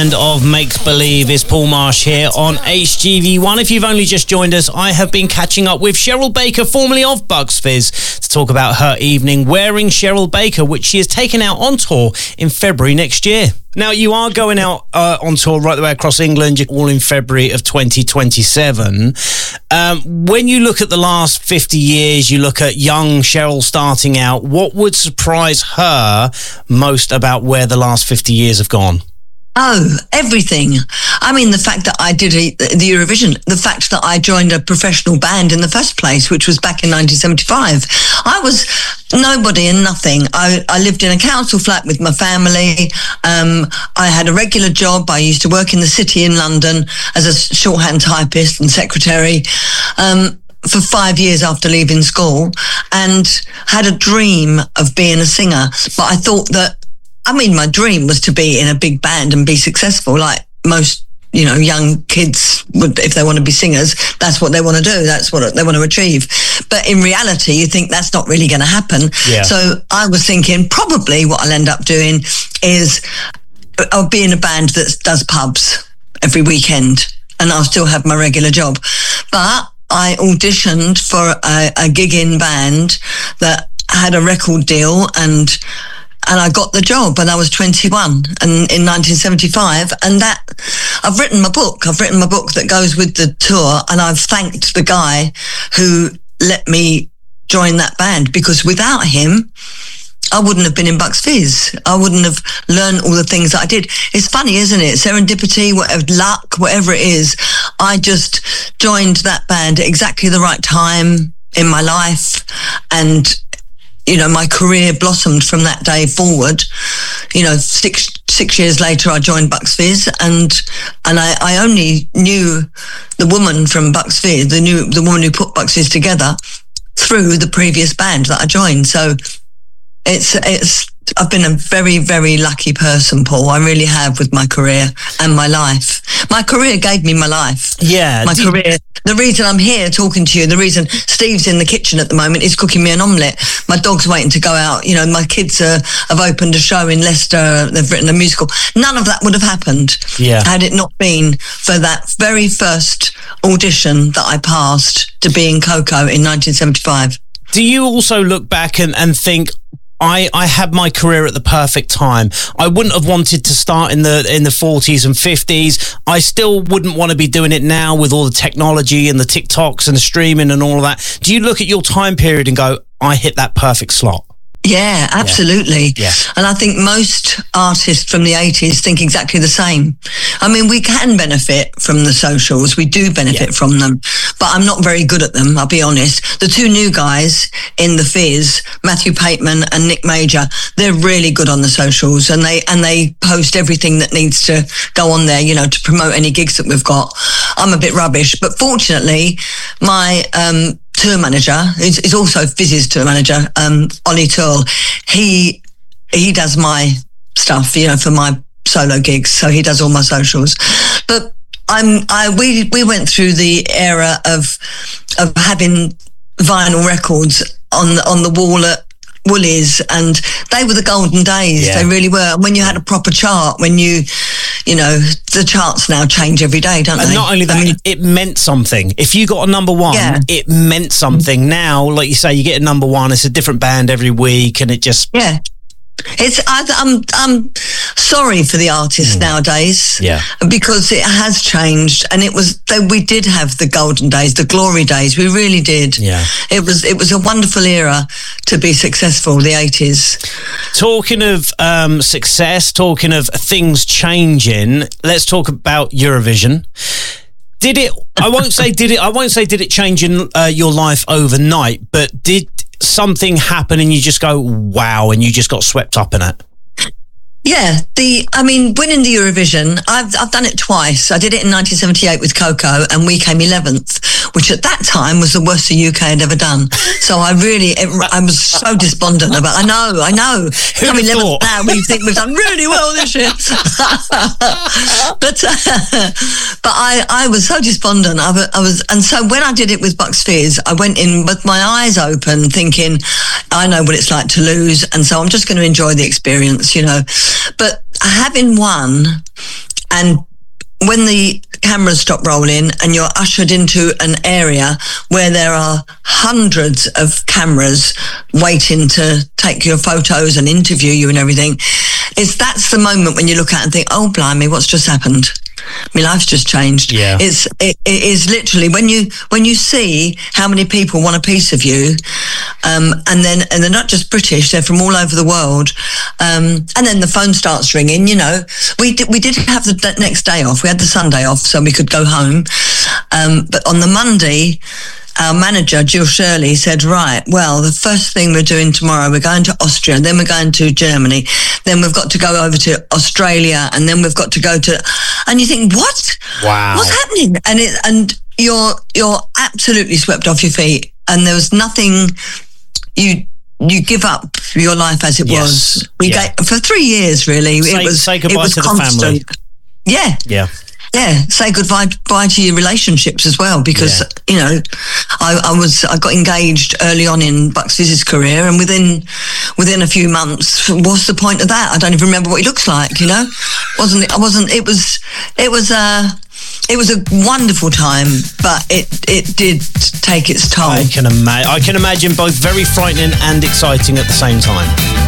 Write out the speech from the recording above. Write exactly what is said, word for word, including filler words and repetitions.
Land of Make Believe is Paul Marsh here on H G V one. If you've only just joined us, I have been catching up with Cheryl Baker, formerly of Bucks Fizz, to talk about her evening Wearing Cheryl Baker, which she has taken out on tour in February next year. Now, you are going out uh, on tour right the way across England, all in February of twenty twenty-seven. Um, when you look at the last fifty years, you look at young Cheryl starting out, what would surprise her most about where the last fifty years have gone? Oh, everything. I mean, the fact that I did a, the Eurovision, the fact that I joined a professional band in the first place, which was back in nineteen seventy-five. I was nobody and nothing. I, I lived in a council flat with my family. Um, I had a regular job. I used to work in the city in London as a shorthand typist and secretary. Um, for five years after leaving school, and had a dream of being a singer. But I thought that, I mean, my dream was to be in a big band and be successful, like most, you know, young kids would, if they want to be singers, that's what they want to do. That's what they want to achieve. But in reality, you think that's not really going to happen. Yeah. So I was thinking probably what I'll end up doing is I'll be in a band that does pubs every weekend, and I'll still have my regular job. But I auditioned for a, a gigging band that had a record deal, and and I got the job, and I was twenty-one and in nineteen seventy-five. And that, I've written my book. I've written my book that goes with the tour, and I've thanked the guy who let me join that band, because without him, I wouldn't have been in Bucks Fizz. I wouldn't have learned all the things that I did. It's funny, isn't it? Serendipity, whatever, luck, whatever it is. I just joined that band at exactly the right time in my life, and you know, my career blossomed from that day forward. You know, six six years later, I joined Bucks Fizz, and and I, I only knew the woman from Bucks Fizz, the new the woman who put Bucks Fizz together, through the previous band that I joined. So it's it's I've been a very, very lucky person, Paul. I really have, with my career and my life. My career gave me my life. Yeah. My career. The reason I'm here talking to you, the reason Steve's in the kitchen at the moment is cooking me an omelette. My dog's waiting to go out. You know, my kids are, have opened a show in Leicester. They've written a musical. None of that would have happened yeah. had it not been for that very first audition that I passed to be in Coco in nineteen seventy-five. Do you also look back and, and think, I, I had my career at the perfect time. I wouldn't have wanted to start in the in the forties and fifties. I still wouldn't want to be doing it now with all the technology and the TikToks and the streaming and all of that. Do you look at your time period and go, I hit that perfect slot? Yeah, absolutely. Yeah. Yeah. And I think most artists from the eighties think exactly the same. I mean, we can benefit from the socials. We do benefit yeah. from them, but I'm not very good at them, I'll be honest. The two new guys in the Fizz, Matthew Pateman and Nick Major, they're really good on the socials, and they, and they post everything that needs to go on there, you know, to promote any gigs that we've got. I'm a bit rubbish, but fortunately, my, um, tour manager is, is also Fizz's tour manager, um, Ollie Toole. He he does my stuff, you know, for my solo gigs. So he does all my socials. But I'm I we we went through the era of of having vinyl records on the, on the wall at Woolies, and they were the golden days. Yeah. They really were. When you had a proper chart, when you, you know, the charts now change every day, don't and they? Not only that, I mean, it meant something. If you got a number one, yeah. it meant something. Now, like you say, you get a number one, it's a different band every week, and it just... Yeah. It's I, I'm I'm sorry for the artists mm. nowadays, yeah, because it has changed, and it was they, we did have the golden days, the glory days. We really did. Yeah, it was it was a wonderful era to be successful. The eighties. Talking of um, success, talking of things changing, let's talk about Eurovision. Did it? I won't say did it. I won't say did it change in uh, your life overnight, but did something happen and you just go, wow, and you just got swept up in it? Yeah, the I mean, winning the Eurovision, I've I've done it twice. I did it in nineteen seventy-eight with Coco, and we came eleventh, which at that time was the worst the U K had ever done. So I really, it, I was so despondent about. I know, I know. Come eleventh now, we think we've done really well this year. but uh, but I I was so despondent. I was, I was, and so when I did it with Bucks Fizz, I went in with my eyes open, thinking, I know what it's like to lose, and so I'm just going to enjoy the experience, you know. But having won, and and when the cameras stop rolling and you're ushered into an area where there are hundreds of cameras waiting to take your photos and interview you and everything, it's that's the moment when you look at it and think, oh, blimey, what's just happened? My life's just changed. Yeah. It's it, it is literally when you when you see how many people want a piece of you, um, and then and they're not just British, they're from all over the world, um, and then the phone starts ringing. You know, we did, we did have the next day off. We had the Sunday off so we could go home, um, but on the Monday, our manager, Jill Shirley, said, right, well, the first thing we're doing tomorrow, we're going to Austria, then we're going to Germany, then we've got to go over to Australia, and then we've got to go to... And you think, what? Wow. What's happening? And it, and you're you're absolutely swept off your feet, and there was nothing... You you give up your life as it yes. was. We yeah. gave, for three years, really. Say, it was, say goodbye it was to constant. the family. Yeah. Yeah. Yeah, say goodbye bye to your relationships as well, because yeah. you know, I, I was I got engaged early on in Bucks Fizz's career, and within within a few months, what's the point of that? I don't even remember what he looks like. You know, wasn't it? I wasn't. It was. It was a. It was a wonderful time, but it it did take its toll. I can imagine. I can imagine both very frightening and exciting at the same time.